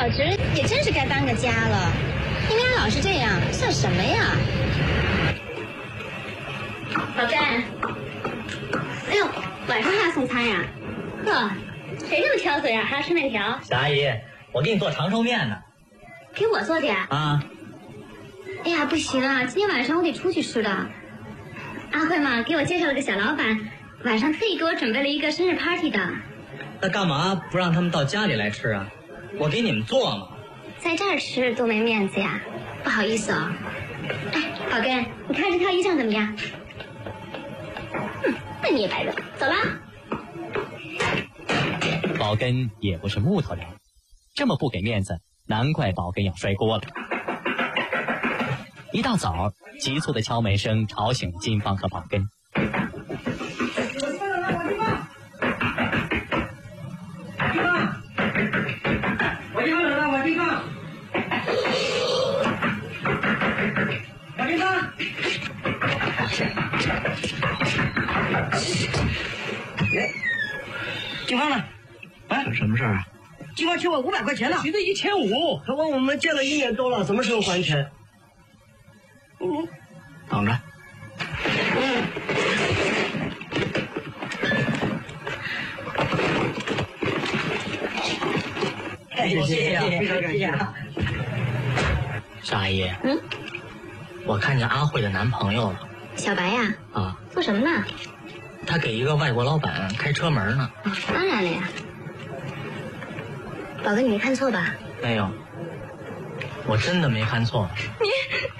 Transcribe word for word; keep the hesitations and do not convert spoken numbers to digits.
小侄也真是该搬个家了，你们俩老是这样，像什么呀？宝干，哎呦，晚上还要送餐呀？呵，谁这么挑嘴啊？还要吃面条？ 小阿姨，我给你做长寿面呢。 给我做的呀？ 啊。 哎呀，不行啊，今天晚上我得出去吃的。阿慧嘛，给我介绍了个小老板，晚上特意给我准备了一个生日 party 的。 那干嘛不让他们到家里来吃啊？我给你们做嘛。 在这儿吃多没面子呀，不好意思啊、哦。哎，宝根，你看这套衣裳怎么样？嗯，那你也白的，走了。 宝根也不是木头人，这么不给面子，难怪宝根要摔锅了。一大早，急促的敲门声吵醒了金芳和宝根。 我地方来了，我地方，我地方。哎，金芳呢？哎， 什么事儿啊？ 金芳欠我五百块钱呢。 提的一千五， 他问我们借了一年多了，什么时候还钱？嗯， 等着。 嗯。谢谢谢谢，非常感谢。 小阿姨， 嗯， 我看见阿慧的男朋友了。 小白呀？ 啊。 做什么呢？ 他给一个外国老板开车门呢。 哦，当然了呀。宝哥，你没看错吧？ 没有，我真的没看错。 你。